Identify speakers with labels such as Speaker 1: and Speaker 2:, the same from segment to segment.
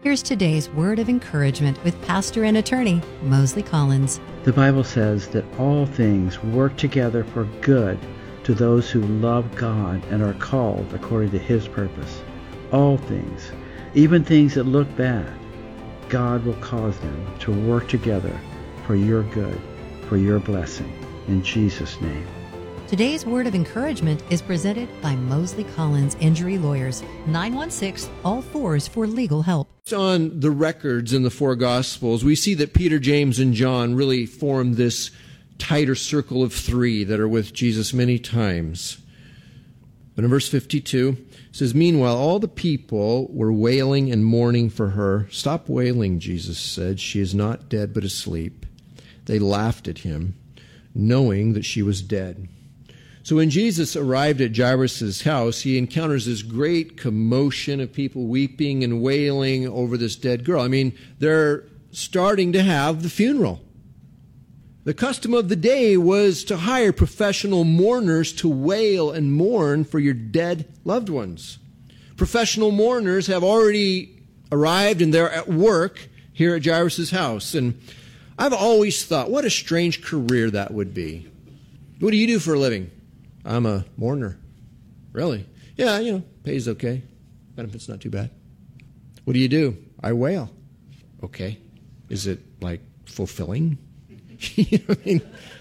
Speaker 1: Here's today's word of encouragement with pastor and attorney Mosley Collins.
Speaker 2: The Bible says that all things work together for good to those who love God and are called according to His purpose. All things, even things that look bad, God will cause them to work together for your good, for your blessing. In Jesus' name.
Speaker 1: Today's word of encouragement is presented by Mosley Collins Injury Lawyers, 916-ALL-4s for legal help.
Speaker 3: On the records in the four Gospels, we see that Peter, James, and John really form this tighter circle of three that are with Jesus many times. But in verse 52, it says, "Meanwhile, all the people were wailing and mourning for her. 'Stop wailing,' Jesus said. 'She is not dead, but asleep.' They laughed at him, knowing that she was dead." So when Jesus arrived at Jairus' house, he encounters this great commotion of people weeping and wailing over this dead girl. I mean, they're starting to have the funeral. The custom of the day was to hire professional mourners to wail and mourn for your dead loved ones. Professional mourners have already arrived and they're at work here at Jairus' house. And I've always thought, what a strange career that would be. What do you do for a living? I'm a mourner. Really? Yeah, pays okay. Benefits not too bad. What do you do? I wail. Okay. Is it like fulfilling? You know what I mean?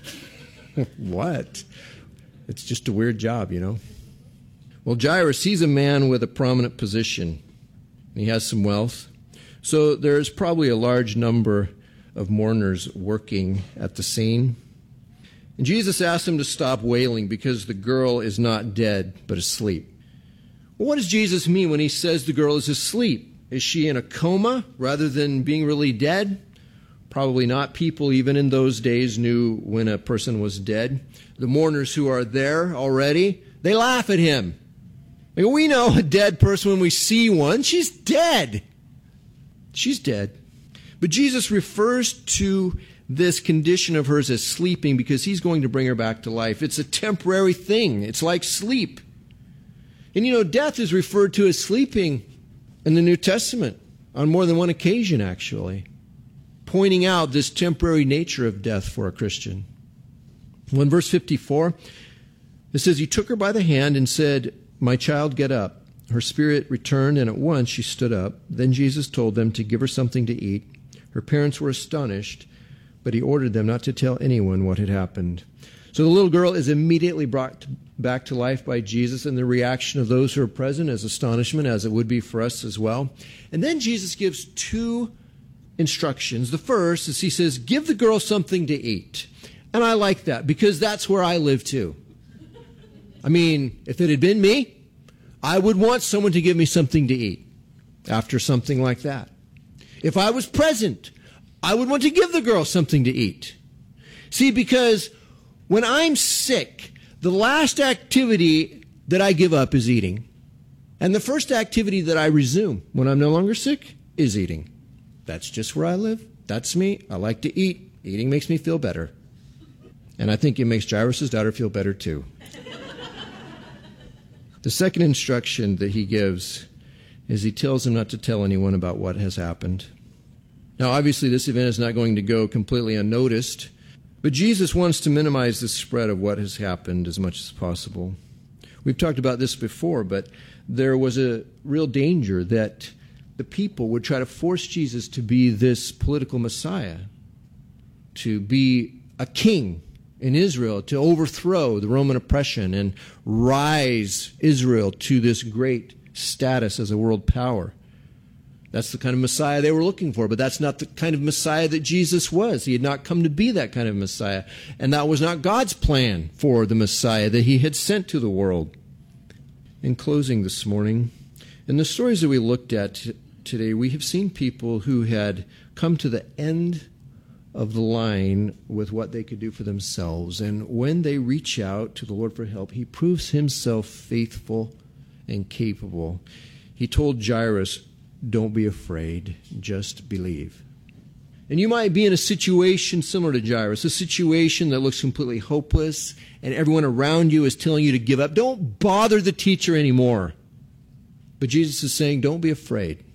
Speaker 3: What? It's just a weird job, Well, Jairus, he's a man with a prominent position. He has some wealth. So there's probably a large number of mourners working at the scene. And Jesus asked him to stop wailing because the girl is not dead, but asleep. Well, what does Jesus mean when he says the girl is asleep? Is she in a coma rather than being really dead? Probably not. People, even in those days, knew when a person was dead. The mourners who are there already, they laugh at him. We know a dead person when we see one. She's dead. She's dead. But Jesus refers to this condition of hers as sleeping because he's going to bring her back to life. It's a temporary thing. It's like sleep. And death is referred to as sleeping in the New Testament on more than one occasion, actually, pointing out this temporary nature of death for a Christian. Well, in verse 54, it says, "He took her by the hand and said, 'My child, get up.' Her spirit returned, and at once she stood up. Then Jesus told them to give her something to eat. Her parents were astonished, but he ordered them not to tell anyone what had happened." So the little girl is immediately brought back to life by Jesus, and the reaction of those who are present is astonishment, as it would be for us as well. And then Jesus gives two instructions. The first is he says, "Give the girl something to eat." And I like that because that's where I live too. I mean, if it had been me, I would want someone to give me something to eat after something like that. If I was present, I would want to give the girl something to eat. See, because when I'm sick, the last activity that I give up is eating. And the first activity that I resume when I'm no longer sick is eating. That's just where I live. That's me. I like to eat. Eating makes me feel better. And I think it makes Jairus' daughter feel better too. The second instruction that he gives is he tells him not to tell anyone about what has happened. Now, obviously, this event is not going to go completely unnoticed, but Jesus wants to minimize the spread of what has happened as much as possible. We've talked about this before, but there was a real danger that the people would try to force Jesus to be this political Messiah, to be a king in Israel, to overthrow the Roman oppression and rise Israel to this great status as a world power. That's the kind of Messiah they were looking for, but that's not the kind of Messiah that Jesus was. He had not come to be that kind of Messiah, and that was not God's plan for the Messiah that he had sent to the world. In closing this morning, in the stories that we looked at today, we have seen people who had come to the end of the line with what they could do for themselves, and when they reach out to the Lord for help, he proves himself faithful and capable. He told Jairus, "Don't be afraid, just believe." And you might be in a situation similar to Jairus, a situation that looks completely hopeless, and everyone around you is telling you to give up. Don't bother the teacher anymore. But Jesus is saying, don't be afraid.